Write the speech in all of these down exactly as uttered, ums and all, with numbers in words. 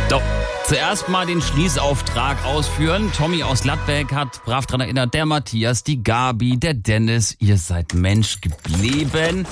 Doch, zuerst mal den Schließauftrag ausführen. Tommy aus Gladbeck hat brav dran erinnert, der Matthias, die Gabi, der Dennis, ihr seid Mensch geblieben.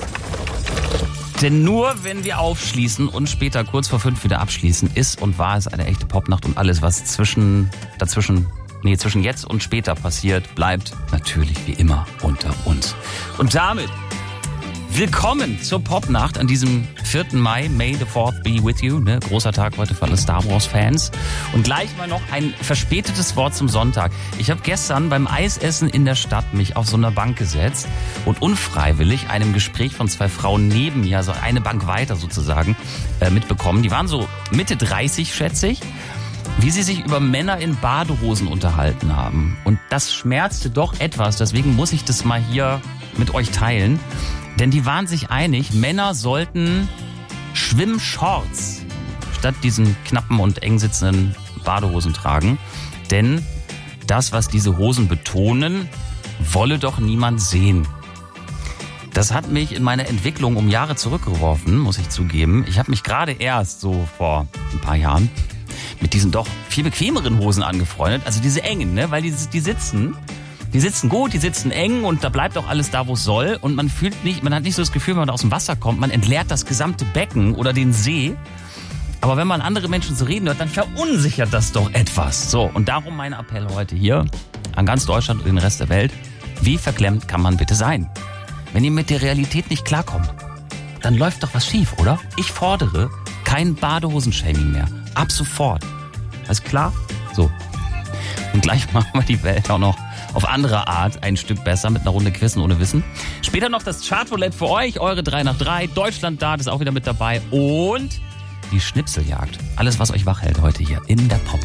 Denn nur wenn wir aufschließen und später kurz vor fünf wieder abschließen, ist und war es eine echte Popnacht und alles, was zwischen, dazwischen, nee, zwischen jetzt und später passiert, bleibt natürlich wie immer unter uns. Und damit willkommen zur Popnacht an diesem vierten Mai. May the fourth be with you. Ne? Großer Tag heute für alle Star Wars Fans. Und gleich mal noch ein verspätetes Wort zum Sonntag. Ich habe gestern beim Eisessen in der Stadt mich auf so einer Bank gesetzt und unfreiwillig einem Gespräch von zwei Frauen neben mir, also eine Bank weiter sozusagen, äh, mitbekommen. Die waren so Mitte dreißig, schätze ich, wie sie sich über Männer in Badehosen unterhalten haben. Und das schmerzte doch etwas. Deswegen muss ich das mal hier mit euch teilen. Denn die waren sich einig, Männer sollten Schwimmshorts statt diesen knappen und eng sitzenden Badehosen tragen. Denn das, was diese Hosen betonen, wolle doch niemand sehen. Das hat mich in meiner Entwicklung um Jahre zurückgeworfen, muss ich zugeben. Ich habe mich gerade erst so vor ein paar Jahren mit diesen doch viel bequemeren Hosen angefreundet. Also diese engen, ne? Weil die, die sitzen... Die sitzen gut, die sitzen eng und da bleibt auch alles da, wo es soll. Und man fühlt nicht, man hat nicht so das Gefühl, wenn man aus dem Wasser kommt, man entleert das gesamte Becken oder den See. Aber wenn man andere Menschen so reden hört, dann verunsichert das doch etwas. So, und darum mein Appell heute hier an ganz Deutschland und den Rest der Welt. Wie verklemmt kann man bitte sein? Wenn ihr mit der Realität nicht klarkommt, dann läuft doch was schief, oder? Ich fordere kein Badehosenshaming mehr. Ab sofort. Alles klar? So. Und gleich machen wir die Welt auch noch auf andere Art ein Stück besser mit einer Runde Quissen ohne Wissen. Später noch das Chartroulette für euch, eure drei nach drei. Deutschland da ist auch wieder mit dabei. Und die Schnipseljagd. Alles, was euch wach hält heute hier in der Pop.